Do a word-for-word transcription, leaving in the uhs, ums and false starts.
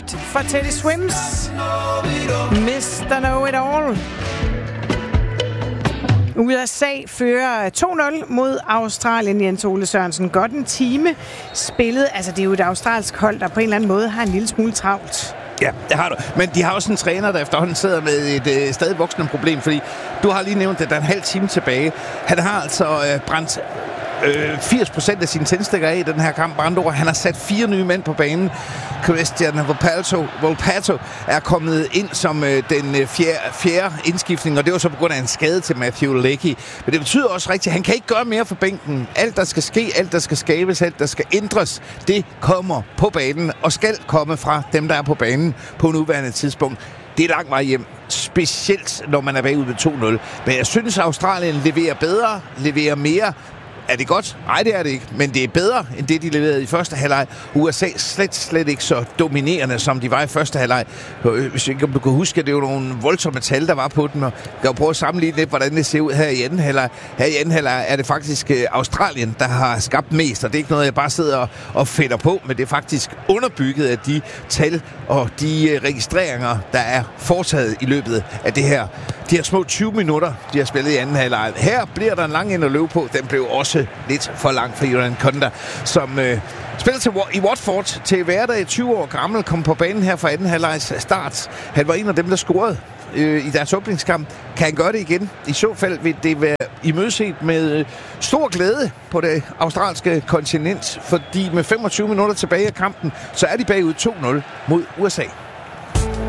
nyt fra Teddy Swims. mister Know It All. U S A fører to nul mod Australien. Jens Ole Sørensen, godt en time spillet. Altså, det er jo et australsk hold, der på en eller anden måde har en lille smule travlt. Ja, det har du. Men de har også en træner, der efterhånden sidder med et øh, stadig voksende problem, fordi du har lige nævnt, at der er en halv time tilbage. Han har altså øh, brændt øh, firs procent af sine tændstikker af i den her kamp. Brandor. Han har sat fire nye mænd på banen. Christian Volpato, Volpato er kommet ind som øh, den øh, fjerde, fjerde indskiftning, og det var så på grund af en skade til Matthew Leckie. Men det betyder også rigtigt, at han kan ikke gøre mere for bænken. Alt, der skal ske, alt, der skal skabes, alt, der skal ændres, det kommer på banen, og skal komme fra dem, der er på banen på nuværende tidspunkt. Det er langt vej hjem, specielt når man er bagud med to nul. Men jeg synes, at Australien leverer bedre, leverer mere. Er det godt? Nej, det er det ikke. Men det er bedre, end det, de leverede i første halvleg. U S A slet, slet ikke så dominerende, som de var i første halvleg. Hvis ikke om du kan huske, at det var nogle voldsomme tal, der var på den. Og jeg kan prøve at sammenligne lidt, hvordan det ser ud her i anden halvleg. Her i anden halvleg er det faktisk Australien, der har skabt mest. Og det er ikke noget, jeg bare sidder og, og fætter på, men det er faktisk underbygget af de tal og de registreringer, der er foretaget i løbet af det her. De her små tyve minutter, de har spillet i anden halvleg. Her bliver der en lang ind at løbe på. Den blev også lidt for lang for Jordan Konda, som øh, spiller til, i Watford til hverdag, tyve år gammel, kom på banen her fra anden halvlegs start. Han var en af dem, der scorede øh, i deres åbningskamp. Kan han gøre det igen? I så fald vil det være imødeset med øh, stor glæde på det australske kontinent, fordi med femogtyve minutter tilbage af kampen, så er de bagud to nul mod U S A.